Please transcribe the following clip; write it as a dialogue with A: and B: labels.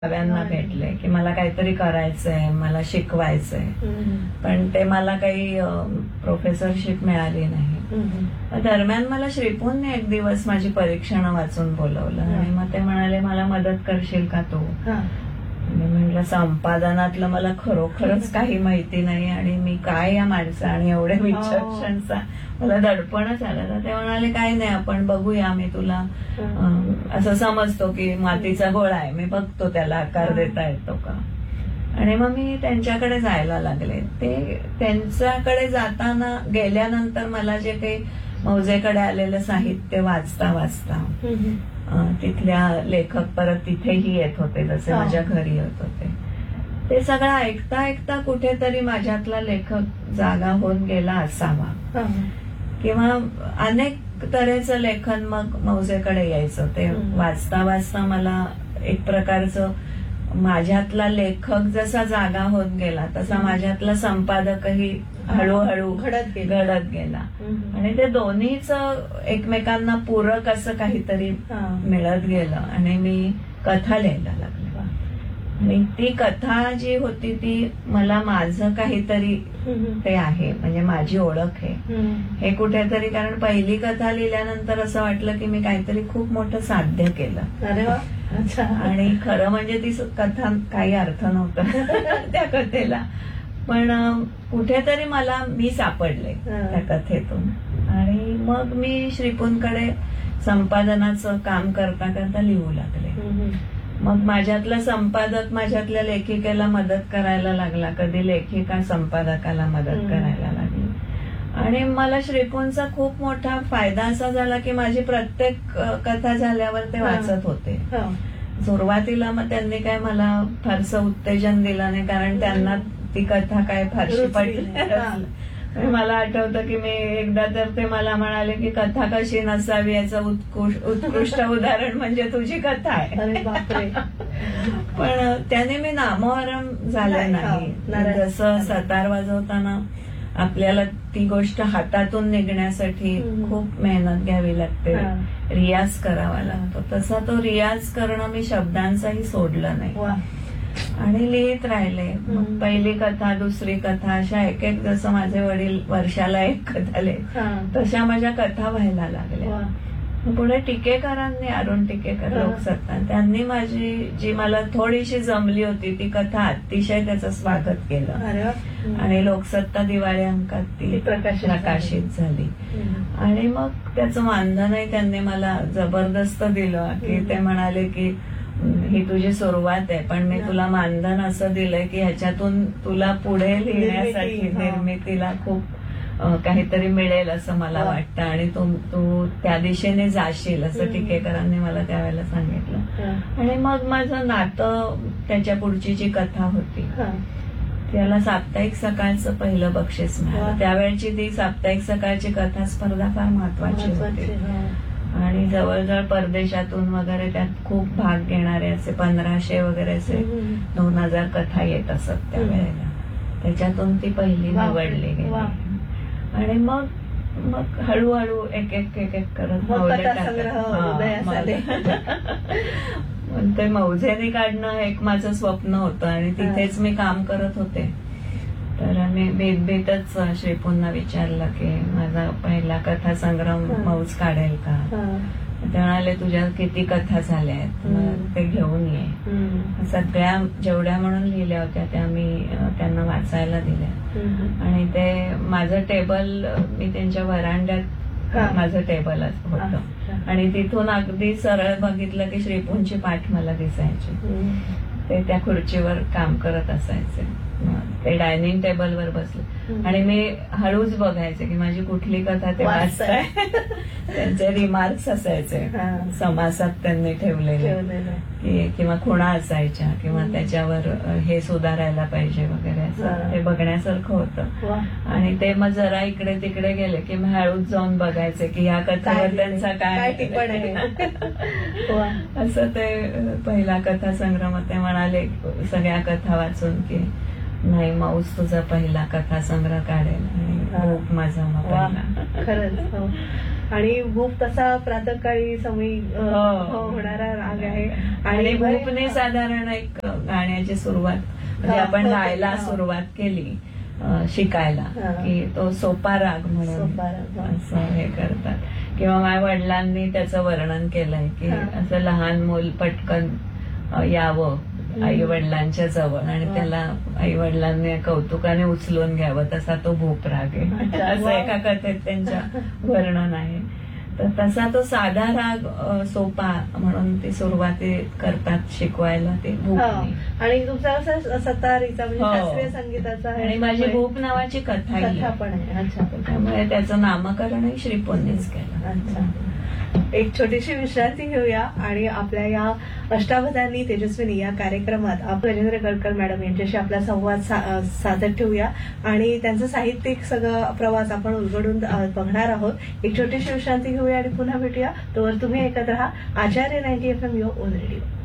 A: नव्यांना भेटले की मला काहीतरी करायचंय, मला शिकवायचंय, पण ते मला काही प्रोफेसरशिप मिळाली नाही. दरम्यान मला श्रीपूंनी एक दिवस माझी परीक्षणं वाचून बोलवलं आणि मग ते म्हणाले मला मदत करशील का तू. मी म्हटलं संपादनातलं मला खरोखरच काही माहिती नाही आणि मी काय या माणसं आणि एवढ्या विचक्षणचा मला दडपणच आलं. तर ते म्हणाले काही नाही आपण बघूया, मी तुला असं समजतो की मातीचा गोळा आहे, मी बघतो त्याला आकार देता येतो का. आणि मग मी त्यांच्याकडे जायला लागले. ते त्यांच्याकडे जाताना गेल्यानंतर मला जे काही मौजेकडे आलेलं साहित्य वाचता वाचता तिथल्या लेखक परत तिथेही येत होते, जसे माझ्या घरी येत होते, ते सगळं ऐकता ऐकता कुठेतरी माझ्यातला लेखक जागा होऊन गेला असावा किंवा अनेक तऱ्हेचं लेखन मग मौजेकडे यायचं. ते वाचता वाचता मला एक प्रकारचं माझ्यातला लेखक जसा जागा होत गेला तसा माझ्यातला संपादकही हळूहळू घडत गेला आणि ते दोन्हीच एकमेकांना पूरक असं काहीतरी मिळत गेलं आणि मी कथा लिहायला लागले. आणि ती कथा जी होती ती मला माझं काहीतरी ते आहे, म्हणजे माझी ओळख आहे हे कुठेतरी. कारण पहिली कथा लिहिल्यानंतर असं वाटलं की मी काहीतरी खूप मोठं साध्य केलं.
B: अरे वा.
A: आणि खरं म्हणजे ती कथा काही अर्थ नव्हता त्या कथेला, पण कुठेतरी मी सापडले त्या कथेतून. आणि मग मी श्रीपूंकडे संपादनाचं काम करता करता लिहू लागले. मग माझ्यातला संपादक माझ्यातल्या लेखिकेला मदत करायला लागला, कधी लेखिका संपादकाला मदत करायला लागली. आणि मला श्रीपूंचा खूप मोठा फायदा असा झाला की माझी प्रत्येक कथा झाल्यावर ते वाचत होते. सुरुवातीला मग त्यांनी काय मला फारसं उत्तेजन दिलं नाही, कारण त्यांना ती कथा काय फारशी पडली. मला आठवतं की मी एकदा तर ते मला म्हणाले की कथा कशी नसावी याचं उत्कृष्ट उदाहरण म्हणजे तुझी कथा आहे. पण त्याने मी नामोहरम झाले नाही. जसं सतार वाजवताना आपल्याला ती गोष्ट हातातून निघण्यासाठी खूप मेहनत घ्यावी लागते, रियाज करावा लागतो, तसा तो रियाज करणं मी शब्दांचाही सोडलं नाही आणि लिहित राहिले. मग पहिली कथा, दुसरी कथा, अशा एक एक जसं माझे वडील वर्षाला एक कथा लिहित तशा माझ्या कथा व्हायला लागल्या. पुढे टिकेकरांनी, अरुण टिकेकर लोकसत्ता, त्यांनी माझी जी मला थोडीशी जमली होती ती कथा अतिशय त्याचं स्वागत केलं आणि लोकसत्ता दिवाळी अंकात ती प्रकाशित झाली. आणि मग त्याचं मानधनही त्यांनी मला जबरदस्त दिलं की ते म्हणाले की ही तुझी सुरुवात आहे, पण मी तुला मानधन असं दिलंय की ह्याच्यातून तुला पुढे लिहिण्यासाठी निर्मितीला खूप काहीतरी मिळेल असं मला वाटतं आणि तू त्या दिशेने जाशील असं टिकेकरांनी मला त्यावेळेला सांगितलं. आणि मग माझं नातं, त्याच्या पुढची जी कथा होती त्याला साप्ताहिक सकाळचं पहिलं बक्षीस मिळालं. त्यावेळची ती साप्ताहिक सकाळची कथा स्पर्धा फार महत्वाची होती आणि जवळजवळ परदेशातून वगैरे त्यात खूप भाग घेणारे असे 1500 वगैरे असे 2000 कथा येत असत त्यावेळेला. त्याच्यातून ती पहिली निवडली गेली. आणि मग हळूहळू एक एक करत ते मौजेने काढणं एक माझं स्वप्न होतं आणि तिथेच मी काम करत होते. तर मी बेतबेतच श्रीपूंना विचारलं की माझा पहिला कथा संग्रह मौज काढेल का. ते म्हणाले तुझ्या किती कथा झाल्या आहेत, ते घेऊन ये. सगळ्या जेवढ्या म्हणून लिहिल्या होत्या त्या मी त्यांना वाचायला दिल्या. आणि ते माझं टेबल, मी त्यांच्या वरांड्यात माझं टेबल होतं आणि तिथून अगदी सरळ बघितलं की श्रीपूंची पाठ मला दिसायची. ते त्या खुर्चीवर काम करत असायचे, ते डायनिंग टेबलवर बसले आणि मी हळूच बघायचे की माझी कुठली कथा ते वाचताय. त्यांचे रिमार्क्स असायचे समासात त्यांनी ठेवलेले किंवा खुणा असायच्या किंवा त्याच्यावर हे सुधारायला पाहिजे वगैरे असं हे बघण्यासारखं होतं. आणि ते मग जरा इकडे तिकडे गेले की मी हळूच जाऊन बघायचे की ह्या कथेवर त्यांचा काय टिप्पणी असं. ते पहिला कथा संग्रह ते म्हणाले सगळ्या कथा वाचून की नाही मौज तुझा पहिला कथा संग्रह काढेल आणि खूप मजा.
B: खरंच आणि भूप तसा प्रातःकाळी समय होणारा राग आहे.
A: आणि भूपने साधारण एक गाण्याची सुरुवात म्हणजे आपण गायला सुरुवात केली शिकायला की तो सोपा राग म्हणून असं हे करतात. किंवा माझ्या वडिलांनी त्याचं वर्णन केलंय की असं लहान मूल पटकन यावं आई वडिलांच्या जवळ आणि त्याला आई वडिलांनी कौतुकाने उचलून घ्यावं, तसा तो भूप राग आहे असं एका कथेत त्यांच्या वर्णन आहे. तर तसा तो साधा राग सोपा म्हणून ती सुरुवाती करतात शिकवायला ते भूप.
B: आणि तुमचा असं सतारीचा म्हणजे शास्त्रीय संगीताचा आहे
A: आणि माझी भूप नावाची कथा
B: पण आहे. अच्छा.
A: त्यामुळे त्याचं नामकरणही श्रीपोंनीच केलं.
B: अच्छा. एक छोटीशी विश्रांती घेऊया आणि आपल्या या अष्टावधानी तेजस्विनी या कार्यक्रमात गजेंद्र गडकर मॅडम यांच्याशी आपला संवाद साधत ठेवूया आणि त्यांचं साहित्यिक सगळं प्रवास आपण उलगडून बघणार आहोत. एक छोटीशी विश्रांती घेऊया आणि पुन्हा भेटूया. तोवर तुम्ही ऐकत राहा आचार्य 90 FM युवर ओन रेडिओ.